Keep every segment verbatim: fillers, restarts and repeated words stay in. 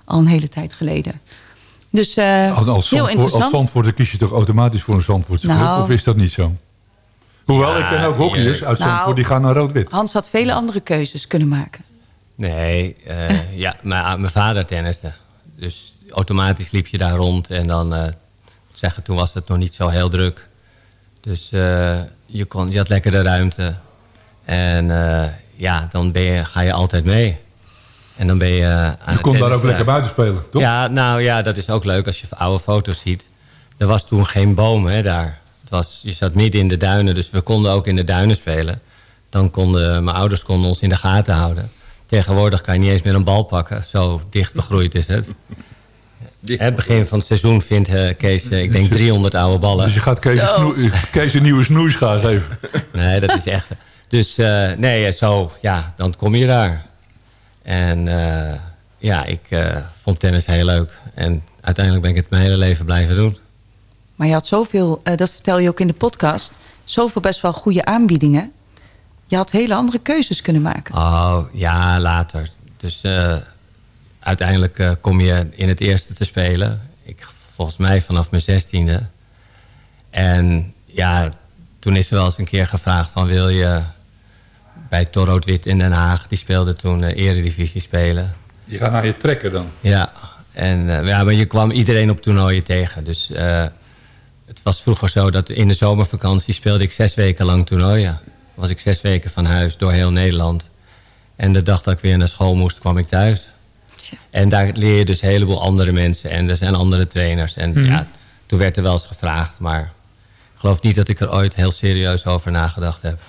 al een hele tijd geleden. Dus uh, als, als heel interessant. Als Zandvoorter kies je toch automatisch voor een Zandvoortse club? Nou, of is dat niet zo? Hoewel, ja, ik ken ook hockeyers uit Zandvoort, nou, die gaan naar rood-wit. Hans had vele andere keuzes kunnen maken. Nee, uh, ja, maar mijn vader tenniste. Dus automatisch liep je daar rond. En dan, uh, zeggen, toen was het nog niet zo heel druk. Dus uh, je, kon, je had lekker de ruimte. En uh, ja, dan ben je, ga je altijd mee. En dan ben je uh, aan Je kon daar ook lekker buiten spelen, toch? Ja, nou ja, dat is ook leuk als je oude foto's ziet. Er was toen geen boom hè, daar. Het was, je zat midden in de duinen, dus we konden ook in de duinen spelen. Dan konden mijn ouders konden ons in de gaten houden. Tegenwoordig kan je niet eens meer een bal pakken. Zo dicht begroeid is het. Dicht. Het begin van het seizoen vindt uh, Kees, uh, ik denk driehonderd oude ballen. Dus je gaat Kees, snoe, Kees een nieuwe snoeischaar geven? Nee, dat is echt... Dus uh, nee, zo, ja, dan kom je daar. En uh, ja, ik uh, vond tennis heel leuk. En uiteindelijk ben ik het mijn hele leven blijven doen. Maar je had zoveel, uh, dat vertel je ook in de podcast... zoveel best wel goede aanbiedingen. Je had hele andere keuzes kunnen maken. Oh, ja, later. Dus uh, uiteindelijk uh, kom je in het eerste te spelen. Ik, volgens mij vanaf mijn zestiende. En ja, toen is er wel eens een keer gevraagd van... wil je bij Torrood Wit in Den Haag... die speelde toen uh, eredivisie spelen. Die gaan naar je trekken dan? Ja, en, uh, ja, maar je kwam iedereen op toernooien tegen. Dus uh, het was vroeger zo dat in de zomervakantie... speelde ik zes weken lang toernooien. Was ik zes weken van huis door heel Nederland. En de dag dat ik weer naar school moest, kwam ik thuis. Tja. En daar leer je dus een heleboel andere mensen. En er zijn andere trainers. En hmm. ja, toen werd er wel eens gevraagd. Maar ik geloof niet dat ik er ooit heel serieus over nagedacht heb.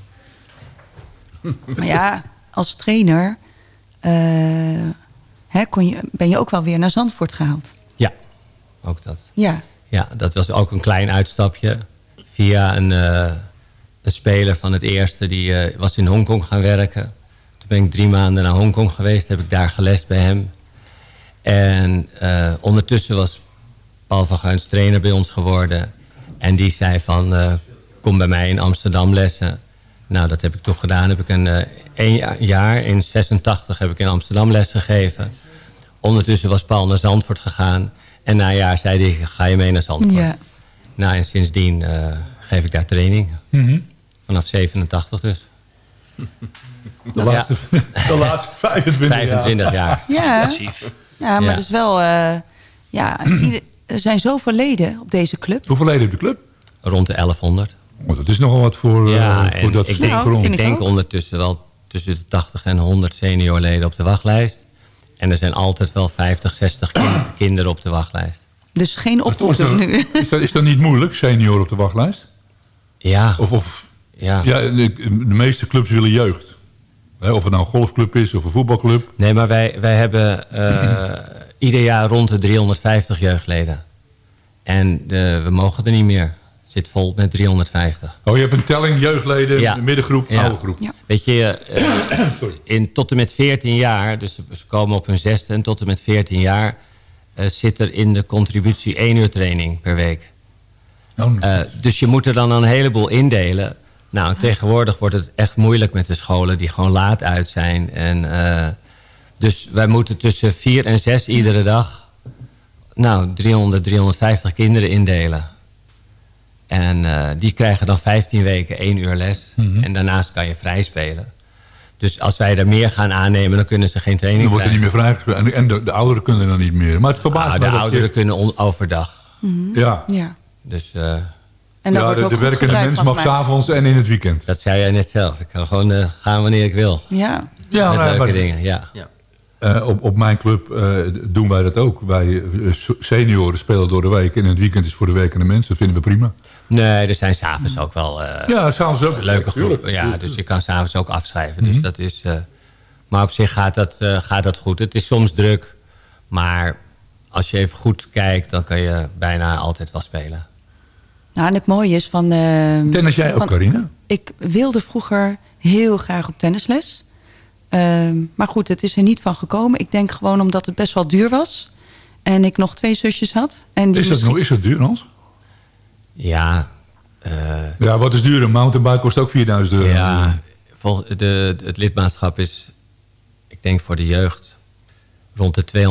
Maar ja, als trainer uh, hè, kon je, ben je ook wel weer naar Zandvoort gehaald. Ja, ook dat. Ja, ja dat was ook een klein uitstapje. Via een... Uh, Een speler van het eerste, die uh, was in Hongkong gaan werken. Toen ben ik drie maanden naar Hongkong geweest. Heb ik daar gelest bij hem. En uh, ondertussen was Paul van Guins trainer bij ons geworden. En die zei van, uh, kom bij mij in Amsterdam lessen. Nou, dat heb ik toch gedaan. Heb ik een, uh, een jaar, in zesentachtig, heb ik in Amsterdam les gegeven. Ondertussen was Paul naar Zandvoort gegaan. En na een jaar zei hij, ga je mee naar Zandvoort? Ja. Nou, en sindsdien uh, geef ik daar training. Mm-hmm. Vanaf zevenentachtig dus. De laatste, ja. de laatste vijfentwintig, vijfentwintig jaar. Ja, ja maar ja. dat is wel... Uh, ja, ieder, er zijn zoveel leden op deze club. Hoeveel leden op de club? Rond de elfhonderd. Oh, dat is nogal wat voor, ja, uh, voor dat ik denk, grond. Ik denk ondertussen wel tussen de tachtig en honderd seniorleden op de wachtlijst. En er zijn altijd wel vijftig, zestig kind, kinderen op de wachtlijst. Dus geen oproep nu. Is dat, is dat niet moeilijk, senior op de wachtlijst? Ja. Of, of ja. ja, de, de meeste clubs willen jeugd. Of het nou een golfclub is of een voetbalclub. Nee, maar wij, wij hebben uh, ieder jaar rond de driehonderdvijftig jeugdleden. En de, we mogen er niet meer. Het zit vol met driehonderdvijftig. Oh, je hebt een telling jeugdleden, ja. middengroep, ja. oude groep. Ja. Weet je, uh, Sorry. In, tot en met veertien jaar, dus ze komen op hun zesde en tot en met veertien jaar... Uh, zit er in de contributie één uur training per week. Oh, uh, dus je moet er dan een heleboel indelen. Nou, tegenwoordig wordt het echt moeilijk met de scholen die gewoon laat uit zijn. En, uh, dus wij moeten tussen vier en zes iedere dag... nou, driehonderd, driehonderdvijftig kinderen indelen. En uh, die krijgen dan vijftien weken één uur les. Mm-hmm. En daarnaast kan je vrij spelen. Dus als wij er meer gaan aannemen, dan kunnen ze geen training dan wordt er krijgen. niet meer vrijgespeeld. En de, de ouderen kunnen dan niet meer. Maar het verbaast nou, me de dat ouderen je... kunnen on- overdag. Mm-hmm. Ja. ja. Dus... Uh, en ja, de, de werkende mens mag 's avonds en in het weekend. Dat zei jij net zelf. Ik kan gewoon uh, gaan wanneer ik wil. Ja. Ja, met nou, leuke maar, dingen, ja. ja. Uh, op, op mijn club uh, doen wij dat ook. Wij uh, senioren spelen door de week. En in het weekend is voor de werkende mensen. Dat vinden we prima. Nee, er zijn s'avonds ook wel uh, ja, s'avonds ook. leuke groepen. Ja, dus je kan s'avonds ook afschrijven. Mm-hmm. Dus dat is, uh, maar op zich gaat dat, uh, gaat dat goed. Het is soms druk. Maar als je even goed kijkt, dan kan je bijna altijd wel spelen. Nou, en het mooie is van... Uh, Tennis jij van, ook, Carina? Ik wilde vroeger heel graag op tennisles. Uh, maar goed, het is er niet van gekomen. Ik denk gewoon omdat het best wel duur was. En ik nog twee zusjes had. En die is, dat misschien... nog, is dat duur, Hans? Ja. Uh, ja, wat is duur? Een mountainbike kost ook vierduizend euro. Ja, vol, de, het lidmaatschap is, ik denk voor de jeugd, rond de tweehonderd